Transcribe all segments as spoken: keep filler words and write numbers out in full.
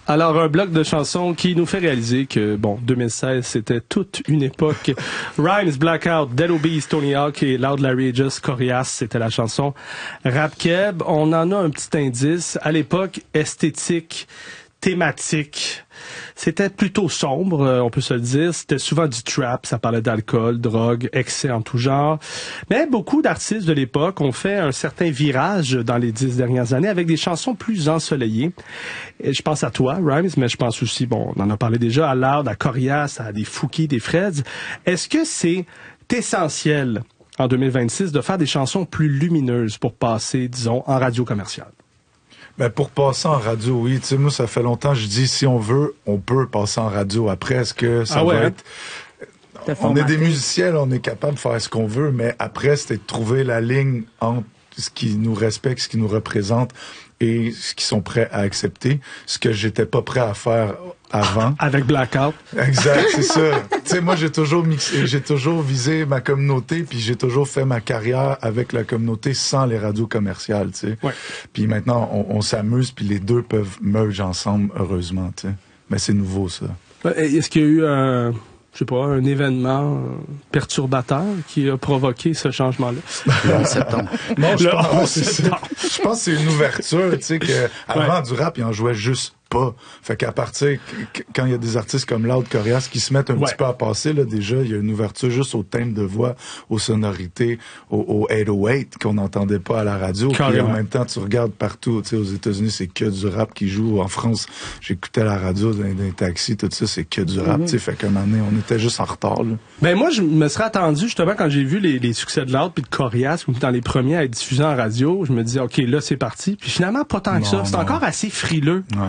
Alors, un bloc de chansons qui nous fait réaliser que, bon, deux mille seize, c'était toute une époque. Rhymes, Blackout, Dead Obies, Tony Hawk et Loud Larry Just Corias, c'était la chanson Rap Keb. On en a un petit indice. À l'époque, esthétique, thématique. C'était plutôt sombre, on peut se le dire. C'était souvent du trap, ça parlait d'alcool, drogue, excès en tout genre. Mais beaucoup d'artistes de l'époque ont fait un certain virage dans les dix dernières années avec des chansons plus ensoleillées. Et je pense à toi, Rhymes, mais je pense aussi, bon, on en a parlé déjà, à Loud, à Corias, à des Fouki, des Freds. Est-ce que c'est essentiel en deux mille vingt-six de faire des chansons plus lumineuses pour passer, disons, en radio commerciale? Ben pour passer en radio, oui. Tu sais, moi, ça fait longtemps que je dis, si on veut, on peut passer en radio. Après, est-ce que ça ah ouais, va hein? être... On est des musiciens, on est capable de faire ce qu'on veut, mais après, c'était de trouver la ligne entre ce qui nous respecte, ce qui nous représente et ce qu'ils sont prêts à accepter. Ce que j'étais pas prêt à faire avant. Avec Blackout. Exact, c'est ça. Tu sais, moi, j'ai toujours mixé, j'ai toujours visé ma communauté, puis j'ai toujours fait ma carrière avec la communauté sans les radios commerciales, tu sais. Ouais. Puis maintenant, on, on s'amuse, puis les deux peuvent merge ensemble, heureusement, tu sais. Mais c'est nouveau, ça. Est-ce qu'il y a eu un... je sais pas, un événement perturbateur qui a provoqué ce changement-là? Le onze septembre. Non, je Le pense, onze c'est ça. Je pense que c'est une ouverture, tu sais, que avant ouais. du rap, ils en jouaient juste pas. Fait qu'à partir, quand il y a des artistes comme Loud Corias qui se mettent un ouais. petit peu à passer, là, déjà, il y a une ouverture juste au thème de voix, aux sonorités, au, au huit cent huit qu'on n'entendait pas à la radio. Puis en même temps, tu regardes partout, tu sais, aux États-Unis, c'est que du rap qui joue. En France, j'écoutais la radio dans, dans les taxis, tout ça, c'est que du rap, mm-hmm. tu sais. Fait qu'à un moment donné, on était juste en retard, là. Ben, moi, je me serais attendu, justement, quand j'ai vu les, les succès de Loud puis de Corias, comme dans les premiers à être diffusés en radio, je me disais, OK, là, c'est parti. Puis finalement, pas tant que non, ça. C'est non. encore assez frileux. Ouais.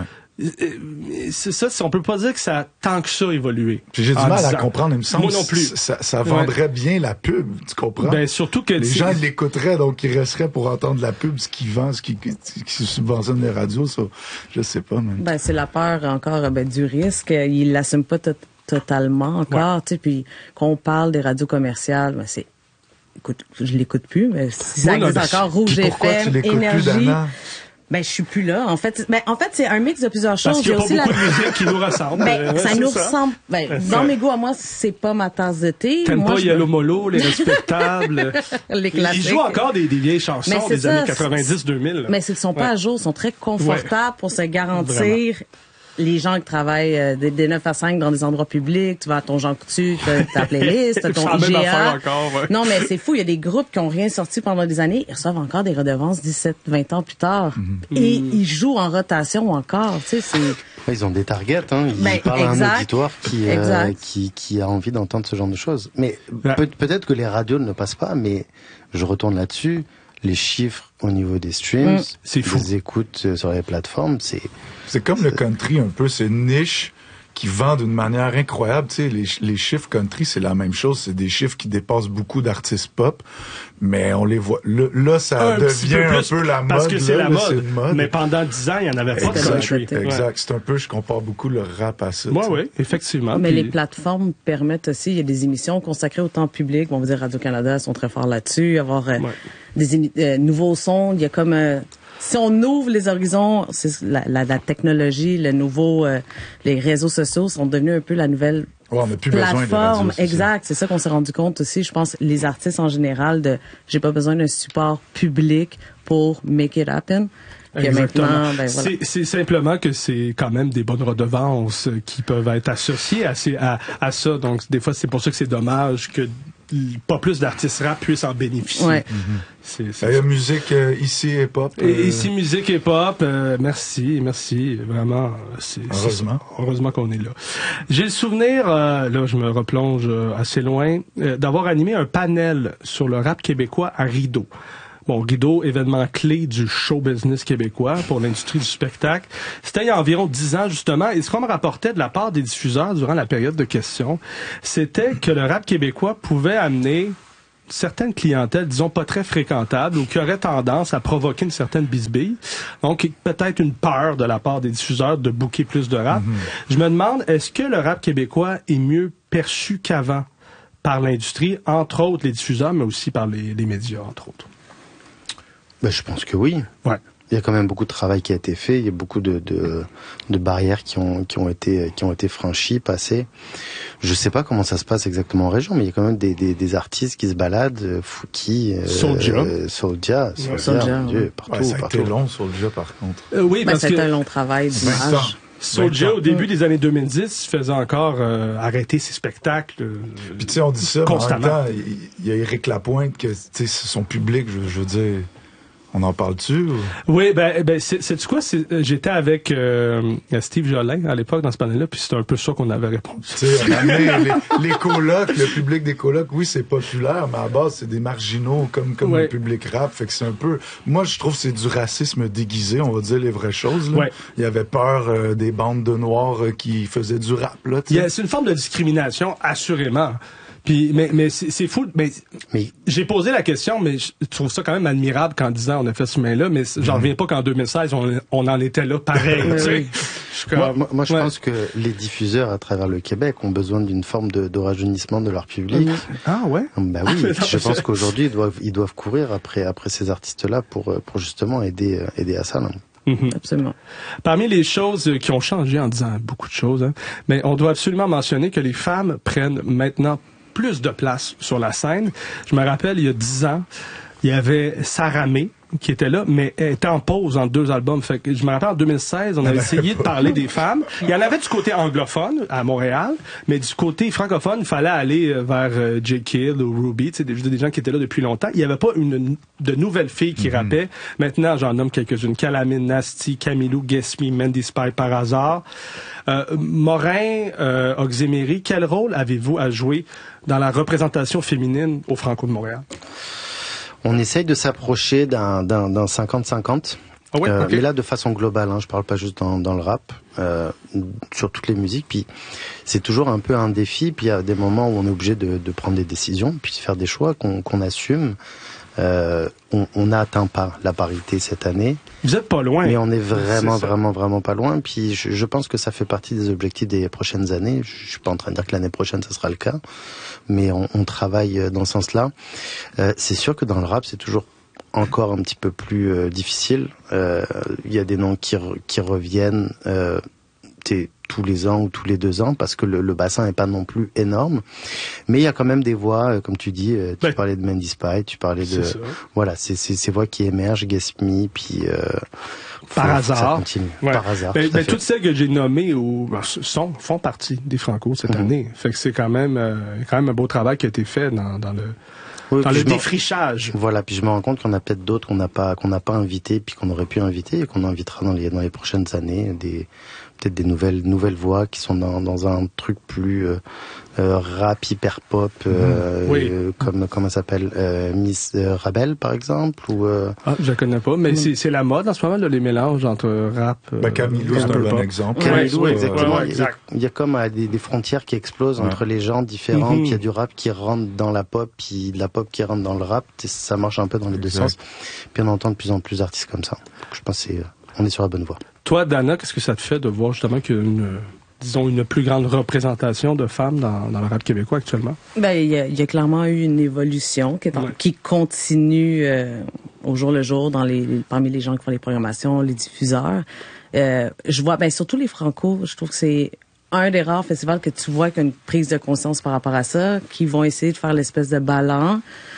C'est ça, on peut pas dire que ça a tant que ça évolué. Puis j'ai du mal à comprendre, il me semble. Moi non plus. Ça, ça vendrait ouais. bien la pub, tu comprends? Ben surtout que les gens l'écouteraient, donc ils resteraient pour entendre la pub, ce qu'ils vendent, ce qui, qui subventionne les radios, ça, je sais pas. Même. Ben c'est la peur encore ben, du risque. Ils l'assument pas to- totalement encore, ouais. tu sais. Puis quand on parle des radios commerciales, ben c'est, écoute, je l'écoute plus, mais si ça existe encore, Rouge F M, Énergie. Ben je suis plus là. En fait, ben en fait c'est un mix de plusieurs choses. Parce qu'il y a, a pas beaucoup la... de musique qui nous ressemble. Ben, ça nous ça. ressemble. Ben, dans ça. Mes goûts à moi, c'est pas ma tasse de thé. T'aimes moi, pas je... Yellow Molo, les respectables. Les classiques. Ils jouent encore des, des vieilles chansons des ça, années quatre-vingt-dix deux mille. Mais ils sont pas ouais. à jour, ils sont très confortables ouais. pour se garantir. Vraiment. Les gens qui travaillent euh, des, des neuf à cinq dans des endroits publics, tu vas à ton Jean Coutu, t'as ta playlist, t'as ton I G A. Encore, ouais. Non, mais c'est fou, il y a des groupes qui ont rien sorti pendant des années, ils reçoivent encore des redevances dix-sept, vingt ans plus tard. Mm-hmm. Et mm. ils jouent en rotation encore, tu sais, c'est... Ils ont des targets, hein. Ils ben, parlent exact, à un auditoire qui, euh, qui, qui a envie d'entendre ce genre de choses. Mais ouais. peut, peut-être que les radios ne passent pas, mais je retourne là-dessus. Les chiffres au niveau des streams, mm. c'est fou. Les écoutes sur les plateformes, c'est... C'est comme c'est... le country un peu, c'est une niche qui vend d'une manière incroyable. Tu sais, les, les chiffres country, c'est la même chose. C'est des chiffres qui dépassent beaucoup d'artistes pop, mais on les voit. Le, là, ça un devient peu plus, un peu la mode. Parce que c'est là, la là, mode. C'est mode. Mais pendant dix ans, il n'y en avait pas exact, de country. Exact. Ouais. C'est un peu, je compare beaucoup le rap à ça. Oui, oui, effectivement. Mais puis... les plateformes permettent aussi, il y a des émissions consacrées au temps public. On va dire Radio-Canada sont très forts là-dessus. Avoir euh, ouais. des euh, nouveaux sons. Il y a comme... Euh, si on ouvre les horizons, c'est la, la, la technologie, le nouveau, euh, les réseaux sociaux sont devenus un peu la nouvelle ouais, on a plus plateforme. Besoin de exact, c'est ça qu'on s'est rendu compte aussi. Je pense les artistes en général de, j'ai pas besoin d'un support public pour make it happen. Exactement. Ben, voilà. c'est, c'est simplement que c'est quand même des bonnes redevances qui peuvent être associées à, ces, à, à ça. Donc des fois, c'est pour ça que c'est dommage que pas plus d'artistes rap puissent en bénéficier. Ouais. Mm-hmm. C'est, c'est Il y a musique euh, ici et pop. Euh... Et ici musique et pop. Euh, merci, merci. Vraiment. C'est, heureusement. C'est, heureusement qu'on est là. J'ai le souvenir, euh, là je me replonge assez loin, euh, d'avoir animé un panel sur le rap québécois à Rideau. Bon, Rideau, événement clé du show business québécois pour l'industrie du spectacle. C'était il y a environ dix ans, justement, et ce qu'on me rapportait de la part des diffuseurs durant la période de questions, c'était que le rap québécois pouvait amener certaines clientèles, disons, pas très fréquentables ou qui auraient tendance à provoquer une certaine bisbille. Donc, peut-être une peur de la part des diffuseurs de booker plus de rap. Mm-hmm. Je me demande, est-ce que le rap québécois est mieux perçu qu'avant par l'industrie, entre autres les diffuseurs, mais aussi par les, les médias, entre autres? Ben, je pense que oui. Ouais. il y a quand même beaucoup de travail qui a été fait. Il y a beaucoup de, de, de barrières qui ont, qui ont été, qui ont été franchies, passées. Je sais pas comment ça se passe exactement en région, mais il y a quand même des, des, des artistes qui se baladent, Fouki, euh, Soulja, Soulja, Soulja, mon Dieu, partout, ouais, ça a partout. été long, Soulja, par contre. Euh, oui, ben, parce c'est que un long travail d'image. Soulja, au début des années deux mille dix, faisait encore euh, arrêter ses spectacles. Euh, Puis tu sais, on dit ça, constamment. mais en même temps, il y a Éric Lapointe, que tu sais, son public, je, je veux dire... On en parle-tu? Ou? Oui, ben, ben c'est, c'est quoi? C'est, j'étais avec euh, Steve Jolin à l'époque dans ce panel-là, puis c'était un peu ça qu'on avait répondu. Tu sais, les, les colocs, le public des colocs, oui, c'est populaire, mais à la base, c'est des marginaux comme comme ouais. le public rap. Fait que c'est un peu... Moi, je trouve que c'est du racisme déguisé, on va dire les vraies choses. Là. Ouais. Il y avait peur euh, des bandes de noirs euh, qui faisaient du rap. Là, Il y a, c'est une forme de discrimination, assurément. Puis, mais, mais c'est, c'est fou. Mais, mais j'ai posé la question, mais je trouve ça quand même admirable qu'en dix ans on a fait ce chemin-là. Mais j'en reviens pas qu'en deux mille seize on, on en était là pareil. Tu sais. Comme, moi, moi, moi, je ouais. pense que les diffuseurs à travers le Québec ont besoin d'une forme de, de rajeunissement de leur public. Ah ouais. Ben oui. Ah, je pense qu'aujourd'hui ils doivent ils doivent courir après après ces artistes-là pour pour justement aider aider à ça. Non Mm-hmm. Absolument. Parmi les choses qui ont changé en disant beaucoup de choses, hein, mais on doit absolument mentionner que les femmes prennent maintenant plus de place sur la scène. Je me rappelle, il y a dix ans, il y avait Sarah May qui était là, mais elle était en pause entre deux albums. Fait que je me rappelle, en deux mille seize, on avait essayé de parler des femmes. Il y en avait du côté anglophone, à Montréal, mais du côté francophone, il fallait aller vers euh, J. Kill ou Ruby, tu sais, des, des gens qui étaient là depuis longtemps. Il n'y avait pas une, de nouvelles filles qui mm-hmm. rappaient. Maintenant, j'en nomme quelques-unes. Calamine, Nasty, Camilou, Guess Me, Mandy Spy par hasard. Euh, Morin, euh, Oxemery, quel rôle avez-vous à jouer dans la représentation féminine au Franco de Montréal? On essaye de s'approcher d'un, d'un, d'un cinquante cinquante. Oh ouais, euh, okay. Mais là, de façon globale, hein, je parle pas juste dans, dans le rap, euh, sur toutes les musiques. Puis c'est toujours un peu un défi. Puis il y a des moments où on est obligé de, de prendre des décisions, puis de faire des choix qu'on, qu'on assume. Euh, on n'atteint pas la parité cette année. Vous êtes pas loin. Mais on est vraiment, c'est vraiment, vraiment pas loin. Puis je, je pense que ça fait partie des objectifs des prochaines années. Je, je suis pas en train de dire que l'année prochaine, ça sera le cas. Mais on, on travaille dans ce sens-là. Euh, c'est sûr que dans le rap, c'est toujours encore un petit peu plus euh, difficile. Il euh, y a des noms qui, re, qui reviennent euh, tous les ans ou tous les deux ans parce que le, le bassin est pas non plus énorme. Mais il y a quand même des voix, euh, comme tu dis, euh, tu ouais. parlais de Mandy Spy, tu parlais de... C'est voilà, c'est, c'est ces voix qui émergent, Guess Me, puis... Euh, Par faut, hasard. Faut ouais. Par hasard. Ben, tout ben, toutes celles que j'ai nommées ou, sont, font partie des Franco cette mm-hmm. année. Fait que c'est quand même, euh, quand même un beau travail qui a été fait dans, dans le... Oui, dans le défrichage. Voilà, puis je me rends compte qu'on a peut-être d'autres qu'on n'a pas qu'on n'a pas invité, puis qu'on aurait pu inviter et qu'on invitera dans les dans les prochaines années, des peut-être des nouvelles nouvelles voix qui sont dans dans un truc plus euh, euh, rap hyper pop, euh, oui. euh, comme comment ça s'appelle, euh, Miss euh, Rabel par exemple ou. Euh... Ah, je la connais pas, mais mmh. c'est c'est la mode en ce moment là, les mélanges entre rap. Euh, ben Camilou c'est un bon exemple. Camilou ouais, exactement. Ouais, ouais, il, y a, il y a comme euh, des, des frontières qui explosent ouais. entre les gens différents. Mmh. Puis il y a du rap qui rentre dans la pop, puis de la pop qui rentre dans le rap. Ça marche un peu dans les deux exact. sens. Puis on entend de plus en plus d'artistes comme ça. Donc, je pense que c'est, on est sur la bonne voie. Toi, Dana, qu'est-ce que ça te fait de voir justement qu'il y a une, disons, une plus grande représentation de femmes dans, dans le rap québécois actuellement? Ben, il y a, il y a clairement eu une évolution qui, est en, ouais. qui continue euh, au jour le jour dans les, parmi les gens qui font les programmations, les diffuseurs. Euh, je vois, ben, surtout les Franco, je trouve que c'est un des rares festivals que tu vois qu'il y a une prise de conscience par rapport à ça, qui vont essayer de faire l'espèce de ballon.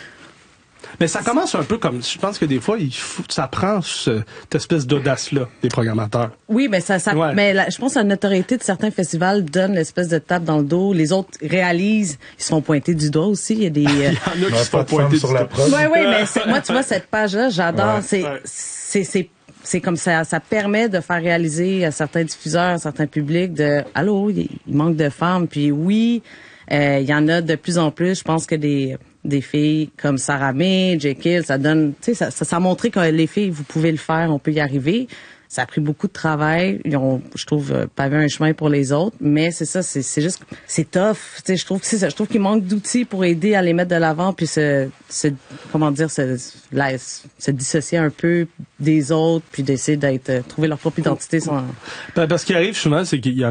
Mais ça commence un peu comme, je pense que des fois, il faut, ça prend ce, cette espèce d'audace-là des programmateurs. Oui, mais ça, ça, ouais. mais la, je pense que la notoriété de certains festivals donne l'espèce de tape dans le dos. Les autres réalisent, ils se font pointer du doigt aussi. Il y a des, il y en a qui se font pointer sur la preuve. Oui, oui, mais c'est, moi, tu vois, cette page-là, j'adore. Ouais. C'est, ouais. c'est, c'est, c'est comme ça, ça permet de faire réaliser à certains diffuseurs, à certains publics de, allô, il, il manque de femmes. Puis oui, euh, il y en a de plus en plus. Je pense que des, des filles comme Sarah May, J. Kill, ça donne, tu sais, ça, ça, ça a montré que les filles, vous pouvez le faire, on peut y arriver. Ça a pris beaucoup de travail. Ils ont, je trouve, pavé un chemin pour les autres. Mais c'est ça, c'est, c'est juste, c'est tough. Tu sais, je trouve que c'est ça. Je trouve qu'il manque d'outils pour aider à les mettre de l'avant puis se, se comment dire, se, la, se dissocier un peu des autres puis d'essayer d'être, trouver leur propre identité. Sans... Parce qu'il arrive souvent, c'est qu'il y en a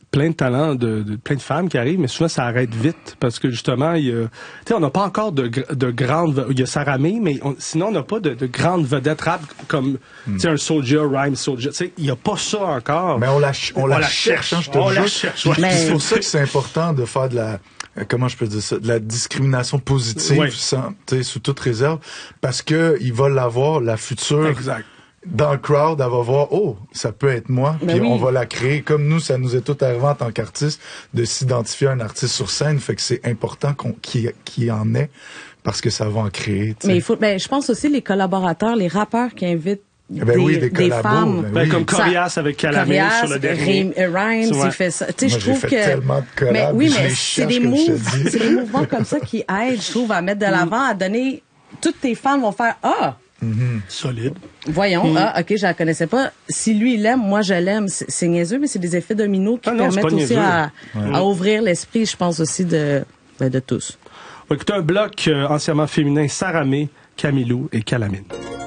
plein de talents, de, de plein de femmes qui arrivent, mais souvent ça arrête vite parce que justement, il y a, tu sais, on n'a pas encore de, de grandes, il y a Sarah May, mais on, sinon on n'a pas de, de grandes vedettes rap comme, mm. tu sais, un Soulja, Rhymes, Soulja, tu sais, il n'y a pas ça encore. Mais on la, on, on la, la cherche, hein, je te on jure. La cherche, ouais. mais... C'est pour ça que c'est important de faire de la, comment je peux dire ça, de la discrimination positive, ouais. sans, tu sais, sous toute réserve, parce que il va l'avoir, la future. Exact. Dans le crowd, elle va voir, oh, ça peut être moi, ben puis oui. on va la créer. Comme nous, ça nous est tout arrivé en tant qu'artiste de s'identifier à un artiste sur scène, fait que c'est important qu'on, qu'il, qu'il en ait, parce que ça va en créer. T'sais. Mais il faut, ben, je pense aussi les collaborateurs, les rappeurs qui invitent ben des, oui, des, des femmes. Ben ben oui. comme Corias avec Calamé sur le dernier. Rhymes, il fait ça. Tu sais, je trouve fait que. Tellement de collabs, mais oui, mais c'est des moves, c'est des mouvements comme ça qui aident, je trouve, à mettre de l'avant, à donner. Toutes tes fans vont faire ah. Mm-hmm. Solide. Voyons, mm. ah, ok, je la connaissais pas. Si lui, il l'aime, moi, je l'aime. C'est, c'est niaiseux, mais c'est des effets dominos qui ah non, permettent aussi à, ouais. à ouvrir l'esprit, je pense, aussi de, ben, de tous. On va écouter un bloc euh, entièrement féminin, Sarah May, Camilou et Calamine.